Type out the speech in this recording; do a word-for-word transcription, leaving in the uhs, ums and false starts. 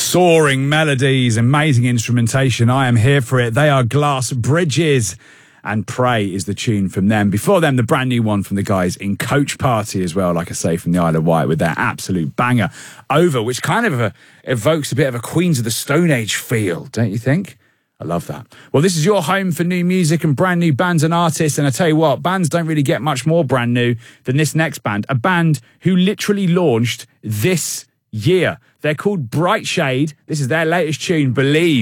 Soaring melodies, amazing instrumentation. I am here for it. They are Glass Bridges, and Pray is the tune from them. Before them, the brand new one from the guys in Coach Party as well, like I say, from the Isle of Wight, with their absolute banger, Over, which kind of uh, evokes a bit of a Queens of the Stone Age feel, don't you think? I love that. Well, this is your home for new music and brand new bands and artists. And I tell you what, bands don't really get much more brand new than this next band. A band who literally launched this year. They're called Bright Shade. This is their latest tune, Believe.